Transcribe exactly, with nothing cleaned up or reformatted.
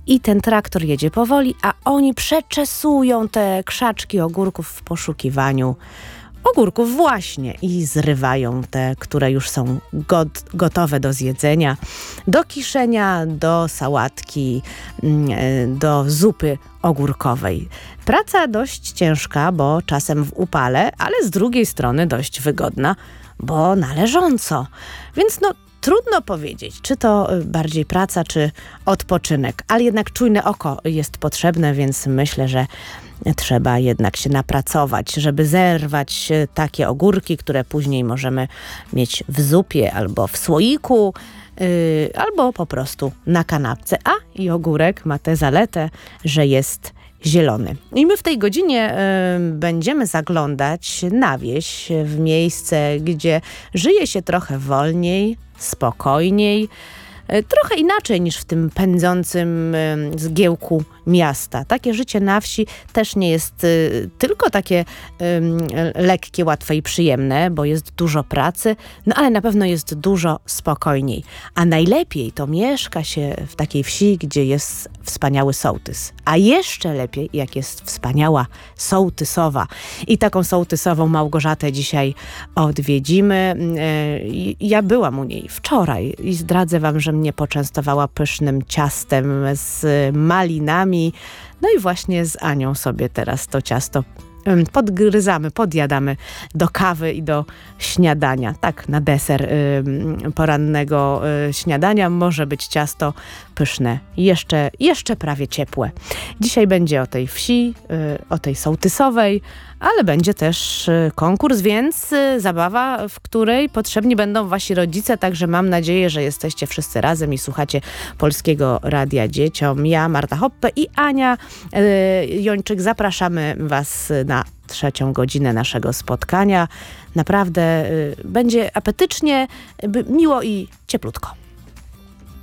i ten traktor jedzie powoli, a oni przeczesują te krzaczki ogórków w poszukiwaniu ogórków właśnie i zrywają te, które już są got, gotowe do zjedzenia, do kiszenia, do sałatki, do zupy ogórkowej. Praca dość ciężka, bo czasem w upale, ale z drugiej strony dość wygodna, bo należąco. Więc no trudno powiedzieć, czy to bardziej praca, czy odpoczynek, ale jednak czujne oko jest potrzebne, więc myślę, że trzeba jednak się napracować, żeby zerwać takie ogórki, które później możemy mieć w zupie albo w słoiku, yy, albo po prostu na kanapce. A i ogórek ma tę zaletę, że jest zielony. I my w tej godzinie y, będziemy zaglądać na wieś, w miejsce, gdzie żyje się trochę wolniej, spokojniej, y, trochę inaczej niż w tym pędzącym y, zgiełku miasta. Takie życie na wsi też nie jest y, tylko takie y, lekkie, łatwe i przyjemne, bo jest dużo pracy, no ale na pewno jest dużo spokojniej. A najlepiej to mieszka się w takiej wsi, gdzie jest wspaniały sołtys. A jeszcze lepiej, jak jest wspaniała sołtysowa. I taką sołtysową Małgorzatę dzisiaj odwiedzimy. Y, ja byłam u niej wczoraj i zdradzę wam, że mnie poczęstowała pysznym ciastem z malinami. No i właśnie z Anią sobie teraz to ciasto podgryzamy, podjadamy do kawy i do śniadania. Tak, na deser y, porannego y, śniadania może być ciasto pyszne, jeszcze, jeszcze prawie ciepłe. Dzisiaj będzie o tej wsi, y, o tej sołtysowej, ale będzie też y, konkurs, więc y, zabawa, w której potrzebni będą wasi rodzice, także mam nadzieję, że jesteście wszyscy razem i słuchacie Polskiego Radia Dzieciom. Ja, Marta Hoppe i Ania y, Jończyk zapraszamy was na trzecią godzinę naszego spotkania. Naprawdę y, będzie apetycznie, y, miło i cieplutko.